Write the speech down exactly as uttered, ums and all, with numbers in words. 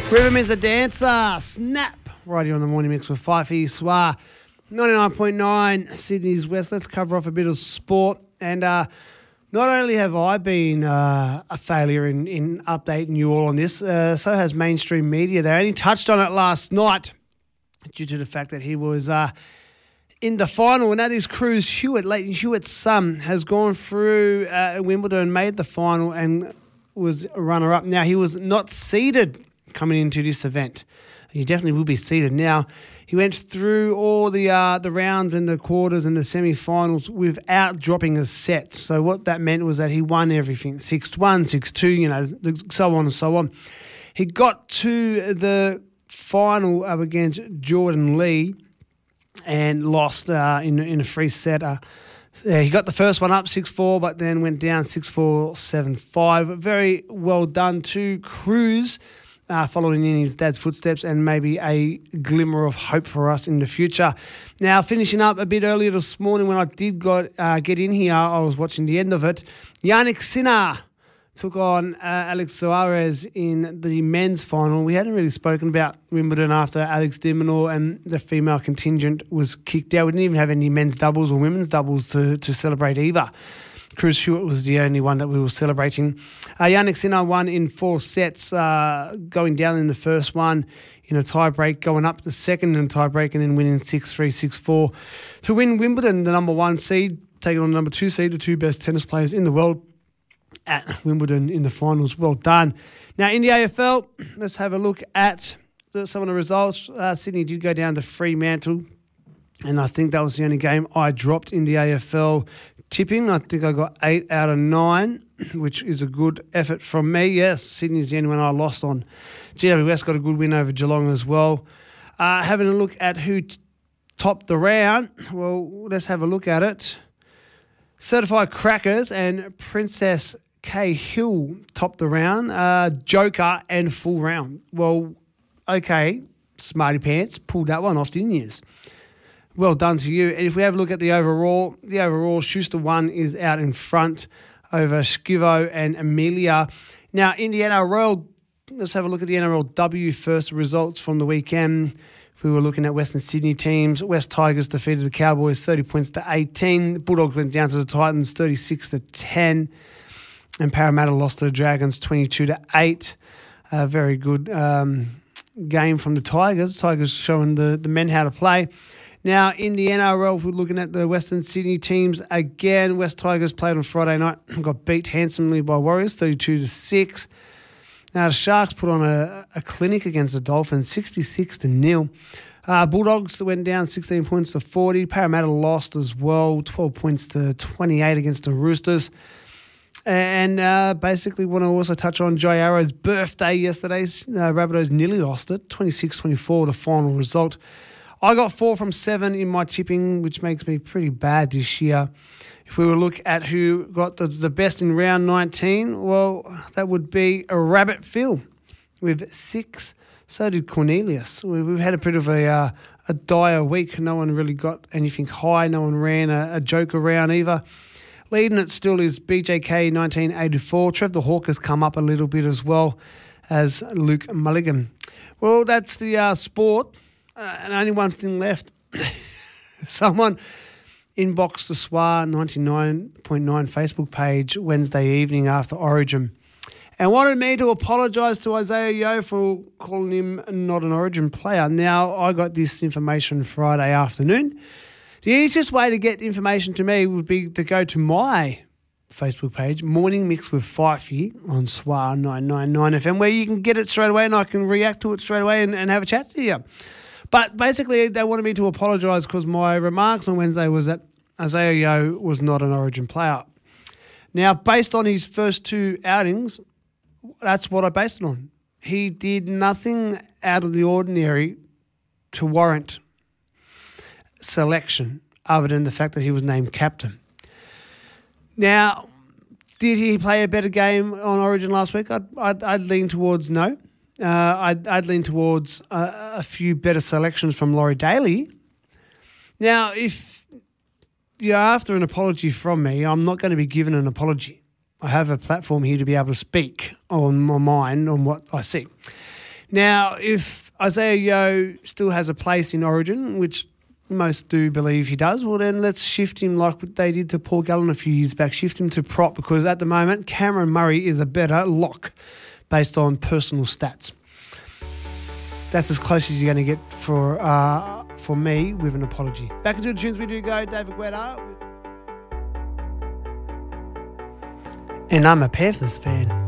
Rhythm is a dancer. Snap. Right here on the morning mix with Fifey Swar. ninety-nine point nine Sydney's West. Let's cover off a bit of sport. And uh, not only have I been uh, a failure in, in updating you all on this, uh, so has mainstream media. They only touched on it last night due to the fact that he was uh, in the final, and that is Cruz Hewitt. Leighton Hewitt's son has gone through uh, Wimbledon, made the final, and was a runner-up. Now, he was not seeded coming into this event. He definitely will be seeded. Now, he went through all the uh, the rounds and the quarters and the semi-finals without dropping a set. So what that meant was that he won everything, six one, six two, you know, so on and so on. He got to the final up against Jordan Lee and lost uh, in, in a free set. Uh, he got the first one up six four, but then went down six four, seven five. Very well done to Cruz. Uh, following in his dad's footsteps, and maybe a glimmer of hope for us in the future. Now, finishing up a bit earlier this morning when I did got, uh, get in here, I was watching the end of it. Yannick Sinner took on uh, Alex Suarez in the men's final. We hadn't really spoken about Wimbledon after Alex de Minaur and the female contingent was kicked out. We didn't even have any men's doubles or women's doubles to, to celebrate either. Cruz Hewitt was the only one that we were celebrating. Uh, Yannick Sinner won in four sets, uh, going down in the first one in a tie-break, going up the second in a tie-break, and then winning six three, six four to win Wimbledon, the number one seed, taking on the number two seed, the two best tennis players in the world at Wimbledon in the finals. Well done. Now, in the A F L, let's have a look at the, some of the results. Uh, Sydney did go down to Fremantle, and I think that was the only game I dropped in the A F L tipping. I think I got eight out of nine, which is a good effort from me. Yes, Sydney's the only one I lost on. G W S got a good win over Geelong as well. Uh, having a look at who t- topped the round, well, let's have a look at it. Certified Crackers and Princess K Hill topped the round. Uh, Joker and Full Round. Well, okay, Smarty Pants pulled that one off, didn't you? Well done to you. And if we have a look at the overall, the overall, Schuster one is out in front over Skivo and Amelia. Now, in the N R L, let's have a look at the N R L W first results from the weekend. If we were looking at Western Sydney teams, West Tigers defeated the Cowboys thirty points to eighteen. The Bulldogs went down to the Titans thirty-six to ten. And Parramatta lost to the Dragons twenty-two to eight. A very good um, game from the Tigers. Tigers showing the, the men how to play. Now, in the N R L, if we're looking at the Western Sydney teams, again, West Tigers played on Friday night, got beat handsomely by Warriors, thirty-two to six. Now, the Sharks put on a, a clinic against the Dolphins, sixty-six to nil. Uh, Bulldogs went down sixteen points to forty. Parramatta lost as well, twelve points to twenty-eight against the Roosters. And uh, basically want to also touch on Joy Arrow's birthday yesterday. Uh, Rabbitohs nearly lost it, twenty-six twenty-four, the final result. I got four from seven in my tipping, which makes me pretty bad this year. If we were to look at who got the, the best in round nineteen, well, that would be a Rabbit Phil with six. So did Cornelius. We've had a bit of a uh, a dire week. No one really got anything high. No one ran a, a joke around either. Leading it still is B J K nineteen eighty-four. Trev the Hawk has come up a little bit as well as Luke Mulligan. Well, that's the uh, sport. Uh, and only one thing left. Someone inboxed the S W A ninety-nine point nine Facebook page Wednesday evening after Origin and wanted me to apologise to Isaiah Yeo for calling him not an Origin player. Now, I got this information Friday afternoon. The easiest way to get information to me would be to go to my Facebook page, Morning Mix with Fifey on S W A nine ninety-nine F M, where you can get it straight away and I can react to it straight away and, and have a chat to you. But basically, they wanted me to apologise because my remarks on Wednesday was that Isaiah Yeo was not an Origin player. Now, based on his first two outings, that's what I based it on. He did nothing out of the ordinary to warrant selection other than the fact that he was named captain. Now, did he play a better game on Origin last week? I'd, I'd, I'd lean towards no. Uh, I'd, I'd lean towards a, a few better selections from Laurie Daly. Now, if you're after an apology from me, I'm not going to be given an apology. I have a platform here to be able to speak on my mind on what I see. Now, if Isaiah Yeo still has a place in Origin, which most do believe he does, well then let's shift him like they did to Paul Gallen a few years back, shift him to prop, because at the moment Cameron Murray is a better lock based on personal stats. That's as close as you're going to get for uh, for me, with an apology. Back into the tunes we do go, David Guetta. And I'm a Panthers fan.